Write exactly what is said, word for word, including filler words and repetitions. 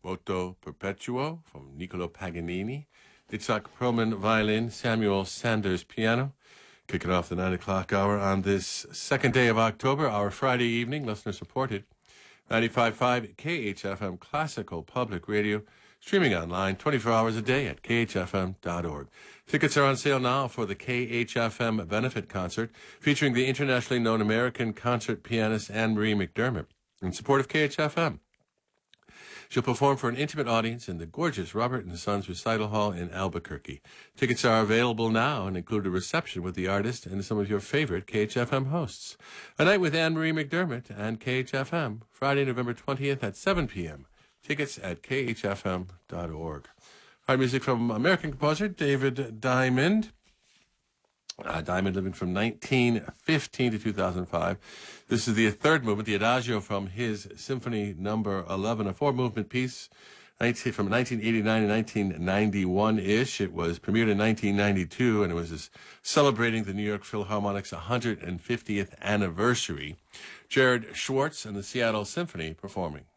Moto Perpetuo from Niccolo Paganini, Itzhak Perlman violin, Samuel Sanders piano. Kicking off the nine o'clock hour on this second day of October, our Friday evening, listener supported. ninety-five point five K H F M Classical Public Radio, streaming online twenty-four hours a day at k h f m dot org. Tickets are on sale now for the K H F M benefit concert featuring the internationally known American concert pianist Anne-Marie McDermott in support of K H F M. She'll perform for an intimate audience in the gorgeous Robert and Sons Recital Hall in Albuquerque. Tickets are available now and include a reception with the artist and some of your favorite K H F M hosts. A night with Anne-Marie McDermott and K H F M, Friday, November twentieth at seven p.m. Tickets at k h f m dot org. Our music from American composer David Diamond. Uh, Diamond living from nineteen fifteen to two thousand five. This is the third movement, the Adagio from his Symphony Number eleven, a four-movement piece from nineteen eighty-nine to nineteen ninety-one-ish. It was premiered in nineteen ninety-two, and it was this, celebrating the New York Philharmonic's one hundred fiftieth anniversary. Jared Schwartz and the Seattle Symphony performing.